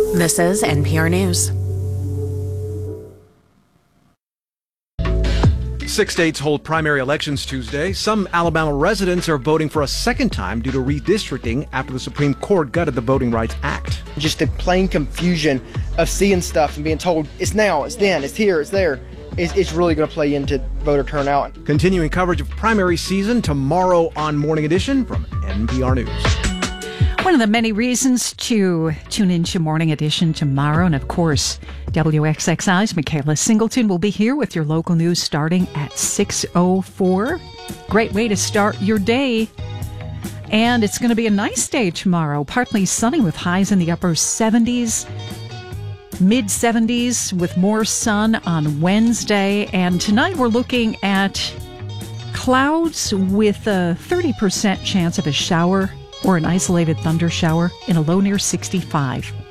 This is NPR News. 6 states hold primary elections Tuesday. Some Alabama residents are voting for a second time due to redistricting after the Supreme Court gutted the Voting Rights Act. Just the plain confusion of seeing stuff and being told it's now, it's then, it's here, it's there. It's really going to play into voter turnout. Continuing coverage of primary season tomorrow on Morning Edition from NPR News. One of the many reasons to tune into Morning Edition tomorrow. And of course, WXXI's Michaela Singleton will be here with your local news starting at 6:04. Great way to start your day. And it's going to be a nice day tomorrow. Partly sunny with highs in the upper 70s, mid 70s with more sun on Wednesday. And tonight we're looking at clouds with a 30% chance of a shower or an isolated thunder shower in a low near 65.